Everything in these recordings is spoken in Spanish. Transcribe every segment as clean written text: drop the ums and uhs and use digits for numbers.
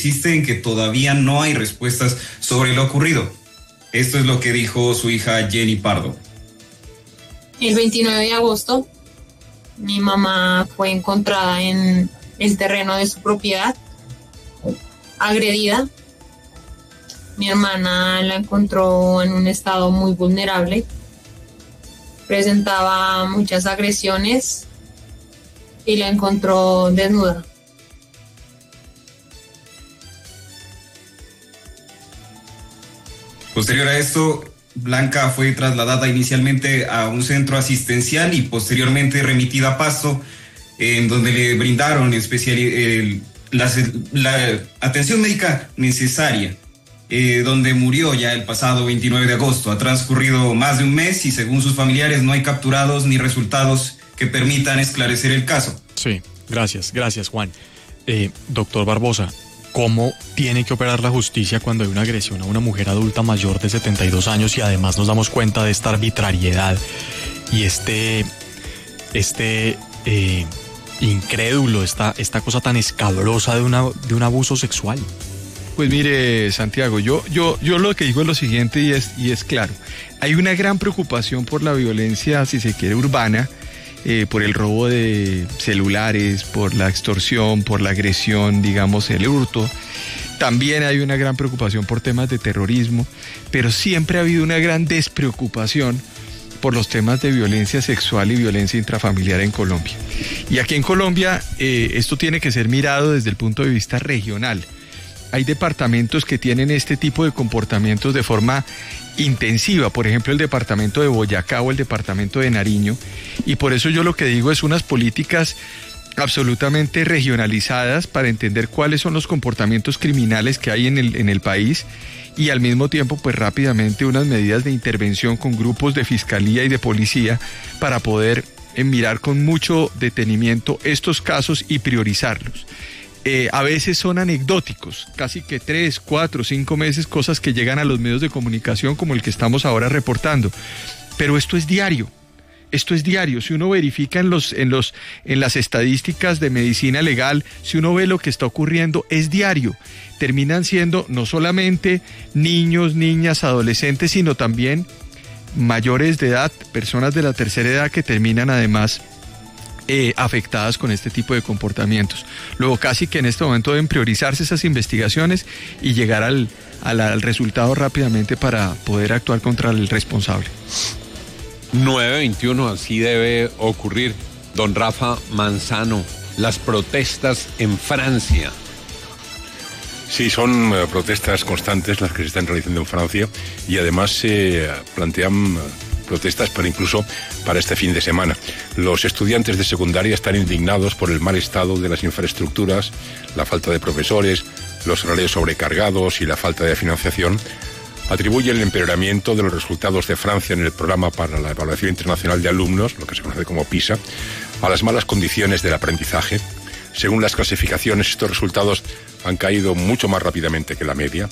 insiste en que todavía no hay respuestas sobre lo ocurrido. Esto es lo que dijo su hija Jenny Pardo. El 29 de agosto, mi mamá fue encontrada en el terreno de su propiedad, agredida. Mi hermana la encontró en un estado muy vulnerable. Presentaba muchas agresiones y la encontró desnuda. Posterior a esto, Blanca fue trasladada inicialmente a un centro asistencial y posteriormente remitida a Pasto, en donde le brindaron la atención médica necesaria, donde murió ya el pasado 29 de agosto. Ha transcurrido más de un mes y según sus familiares no hay capturados ni resultados que permitan esclarecer el caso. Sí, gracias Juan. Doctor Barbosa, ¿cómo tiene que operar la justicia cuando hay una agresión a una mujer adulta mayor de 72 años y además nos damos cuenta de esta arbitrariedad y incrédulo, esta cosa tan escabrosa de un abuso sexual? Pues mire, Santiago, yo lo que digo es lo siguiente y es claro. Hay una gran preocupación por la violencia, si se quiere, urbana, por el robo de celulares, por la extorsión, por la agresión, digamos, el hurto. También hay una gran preocupación por temas de terrorismo, pero siempre ha habido una gran despreocupación por los temas de violencia sexual y violencia intrafamiliar en Colombia. Y aquí en Colombia esto tiene que ser mirado desde el punto de vista regional. Hay departamentos que tienen este tipo de comportamientos de forma intensiva, por ejemplo el departamento de Boyacá o el departamento de Nariño, y por eso yo lo que digo es unas políticas absolutamente regionalizadas para entender cuáles son los comportamientos criminales que hay en el país y al mismo tiempo pues rápidamente unas medidas de intervención con grupos de fiscalía y de policía para poder mirar con mucho detenimiento estos casos y priorizarlos. A veces son anecdóticos, casi que 3, 4, 5 meses, cosas que llegan a los medios de comunicación como el que estamos ahora reportando. Pero esto es diario. Si uno verifica en las estadísticas de medicina legal, si uno ve lo que está ocurriendo, es diario. Terminan siendo no solamente niños, niñas, adolescentes, sino también mayores de edad, personas de la tercera edad que terminan además afectadas con este tipo de comportamientos. Luego casi que en este momento deben priorizarse esas investigaciones y llegar al resultado rápidamente para poder actuar contra el responsable. 9:21, así debe ocurrir. Don Rafa Manzano, las protestas en Francia. Sí, son protestas constantes las que se están realizando en Francia y además se plantean protestas incluso para este fin de semana. Los estudiantes de secundaria están indignados por el mal estado de las infraestructuras, la falta de profesores, los horarios sobrecargados y la falta de financiación. Atribuyen el empeoramiento de los resultados de Francia en el programa para la evaluación internacional de alumnos, lo que se conoce como PISA, a las malas condiciones del aprendizaje. Según las clasificaciones, estos resultados han caído mucho más rápidamente que la media.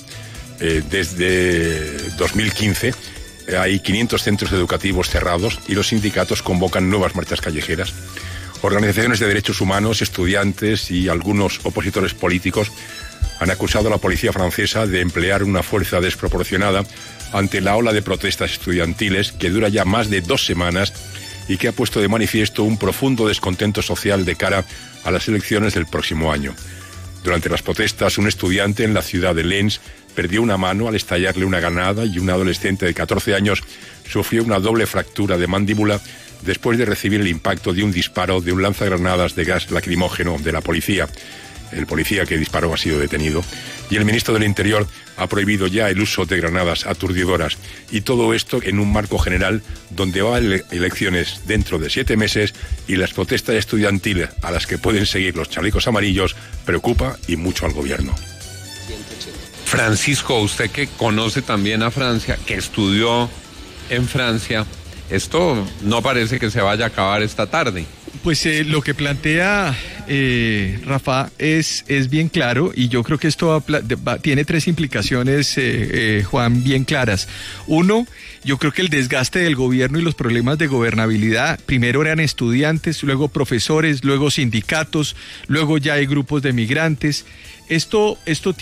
Desde 2015 hay 500 centros educativos cerrados y los sindicatos convocan nuevas marchas callejeras. Organizaciones de derechos humanos, estudiantes y algunos opositores políticos han acusado a la policía francesa de emplear una fuerza desproporcionada ante la ola de protestas estudiantiles que dura ya más de 2 semanas y que ha puesto de manifiesto un profundo descontento social de cara a las elecciones del próximo año. Durante las protestas, un estudiante en la ciudad de Lens perdió una mano al estallarle una granada y un adolescente de 14 años sufrió una doble fractura de mandíbula después de recibir el impacto de un disparo de un lanzagranadas de gas lacrimógeno de la policía. El policía que disparó ha sido detenido y el ministro del Interior ha prohibido ya el uso de granadas aturdidoras. Y todo esto en un marco general donde va a elecciones dentro de 7 meses y las protestas estudiantiles a las que pueden seguir los chalecos amarillos preocupa y mucho al gobierno. Francisco, usted que conoce también a Francia, que estudió en Francia, esto no parece que se vaya a acabar esta tarde. Pues lo que plantea Rafa es bien claro y yo creo que esto tiene 3 implicaciones, Juan, bien claras. Uno, yo creo que el desgaste del gobierno y los problemas de gobernabilidad, primero eran estudiantes, luego profesores, luego sindicatos, luego ya hay grupos de migrantes. Esto